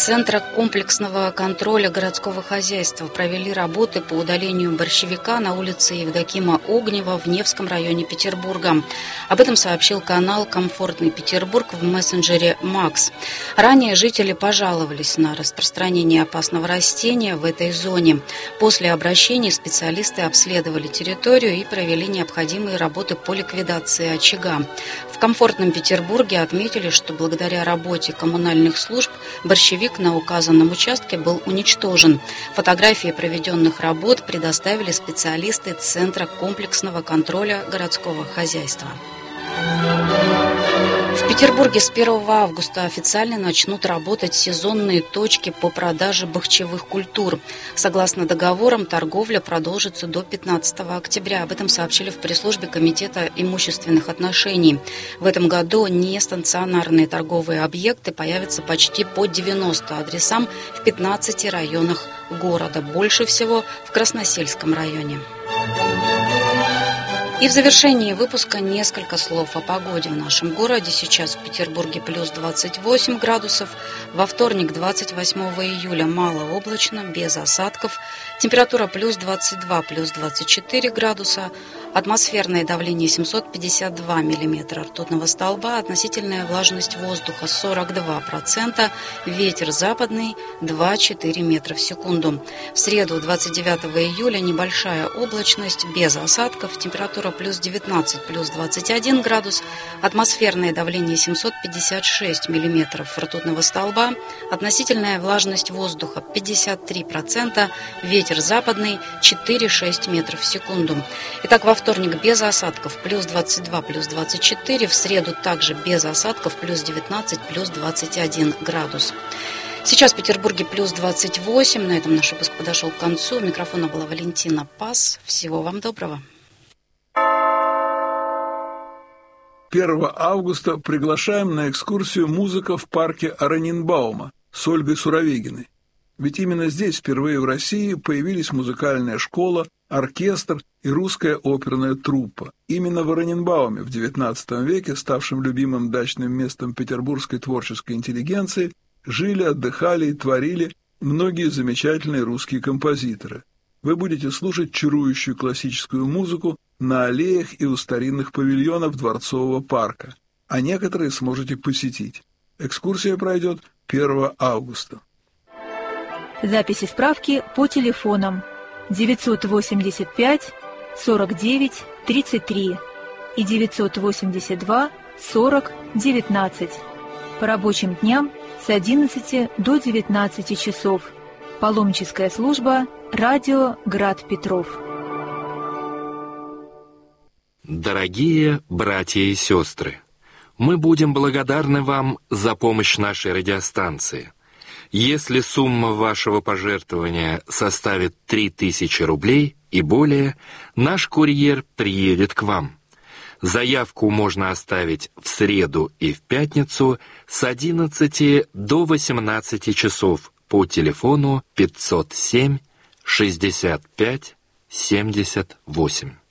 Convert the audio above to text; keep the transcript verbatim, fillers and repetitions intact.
Центра комплексного контроля городского хозяйства провели работы по удалению борщевика на улице Евдокима Огнева в Невском районе Петербурга. Об этом сообщил канал «Комфортный Петербург» в мессенджере «Макс». Ранее жители пожаловались на распространение опасного растения в этой зоне. После обращений специалисты обследовали территорию и провели необходимые работы по ликвидации очага. В «Комфортном Петербурге» отметили, что благодаря работе коммунальных служб борщевик на указанном участке был уничтожен. Фотографии проведенных работ предоставили специалисты Центра комплексного контроля городского хозяйства. В Петербурге с первого августа официально начнут работать сезонные точки по продаже бахчевых культур. Согласно договорам, торговля продолжится до пятнадцатого октября. Об этом сообщили в пресс-службе Комитета имущественных отношений. В этом году нестационарные торговые объекты появятся почти по девяноста адресам в пятнадцати районах города. Больше всего в Красносельском районе. И в завершении выпуска несколько слов о погоде в нашем городе. Сейчас в Петербурге плюс двадцать восемь градусов. Во вторник, двадцать восьмого июля, малооблачно, без осадков. Температура плюс двадцать два, плюс двадцать четыре градуса. Атмосферное давление семьсот пятьдесят два миллиметра ртутного столба. Относительная влажность воздуха сорок два процента. Ветер западный два-четыре метра в секунду. В среду, двадцать девятого июля, небольшая облачность, без осадков. Температура плюс девятнадцать, плюс двадцать один градус. Атмосферное давление семьсот пятьдесят шесть миллиметров ртутного столба. Относительная влажность воздуха пятьдесят три процента. Ветер западный четыре-шесть метров в секунду. Итак, во вторник без осадков плюс двадцать два, плюс двадцать четыре. В среду также без осадков плюс девятнадцать, плюс двадцать один градус. Сейчас в Петербурге плюс двадцать восемь. На этом наш выпуск подошел к концу. У микрофона была Валентина Пас. Всего вам доброго. первого августа приглашаем на экскурсию «Музыка в парке Ораненбаума» с Ольгой Суровегиной. Ведь именно здесь впервые в России появились музыкальная школа, оркестр и русская оперная труппа. Именно в Ораненбауме в девятнадцатом веке, ставшем любимым дачным местом петербургской творческой интеллигенции, жили, отдыхали и творили многие замечательные русские композиторы. Вы будете слушать чарующую классическую музыку на аллеях и у старинных павильонов Дворцового парка, а некоторые сможете посетить. Экскурсия пройдет первого августа. Записи справки по телефонам девятьсот восемьдесят пять сорок девять тридцать три и девятьсот восемьдесят два сорок девятнадцать. По рабочим дням с одиннадцати до девятнадцати часов. Паломническая служба «Радио Град Петров». Дорогие братья и сестры, мы будем благодарны вам за помощь нашей радиостанции. Если сумма вашего пожертвования составит три тысячи рублей и более, наш курьер приедет к вам. Заявку можно оставить в среду и в пятницу с одиннадцати до восемнадцати часов по телефону пятьсот семь шестьдесят пять семьдесят восемь.